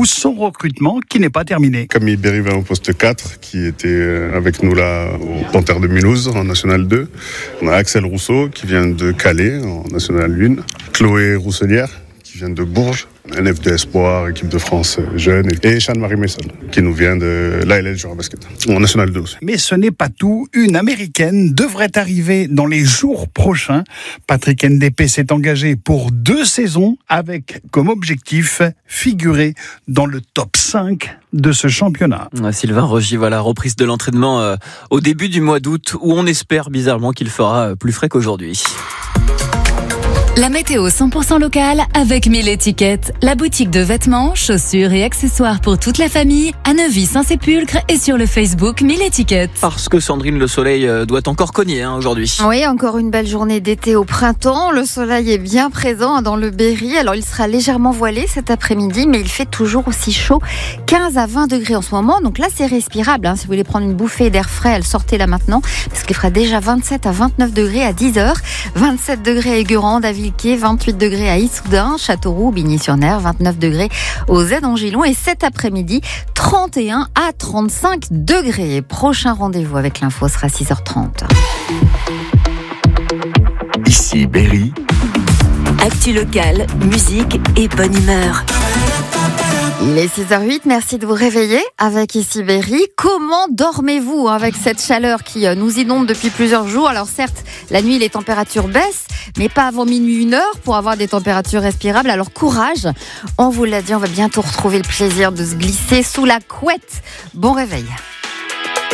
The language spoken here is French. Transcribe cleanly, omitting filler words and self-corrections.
son recrutement qui n'est pas terminé. Camille Berry au poste 4, qui était avec nous là au Panthère de Mulhouse en National 2. On a Axel Rousseau qui vient de Calais en National 1. Chloé Rousselière qui vient de Bourges, NF2 Espoir, équipe de France jeune. Et Jeanne-Marie Messon qui nous vient de l'ALL Jura Basket en National 2 aussi. Mais ce n'est pas tout. Une Américaine devrait arriver dans les jours prochains. Patrick NDP s'est engagé pour 2 saisons avec comme objectif figurer dans le top 5 de ce championnat. Sylvain Rogy, voilà, reprise de l'entraînement au début du mois d'août où on espère bizarrement qu'il fera plus frais qu'aujourd'hui. La météo 100% locale avec 1000 étiquettes. La boutique de vêtements, chaussures et accessoires pour toute la famille à Neuvy-Saint-Sépulcre et sur le Facebook 1000 étiquettes. Parce que Sandrine, le soleil doit encore cogner aujourd'hui. Oui, encore une belle journée d'été au printemps. Le soleil est bien présent dans le Berry. Alors il sera légèrement voilé cet après-midi, mais il fait toujours aussi chaud. 15 à 20 degrés en ce moment. Donc là, c'est respirable. Si vous voulez prendre une bouffée d'air frais, sortez là maintenant. Parce qu'il fera déjà 27 à 29 degrés à 10h. 27 degrés à Aigurande, à Villequier, 28 degrés à Issoudun, Châteauroux, Bigny-sur-Ner, 29 degrés au Z-Angilon et cet après-midi, 31 à 35 degrés. Prochain rendez-vous avec l'info sera 6h30. Ici Berry. Actu locale, musique et bonne humeur. Il est 6h08, merci de vous réveiller avec Ici Berry. Comment dormez-vous avec cette chaleur qui nous inonde depuis plusieurs jours? Alors certes, la nuit les températures baissent, mais pas avant minuit 1h pour avoir des températures respirables. Alors courage, on vous l'a dit, on va bientôt retrouver le plaisir de se glisser sous la couette. Bon réveil.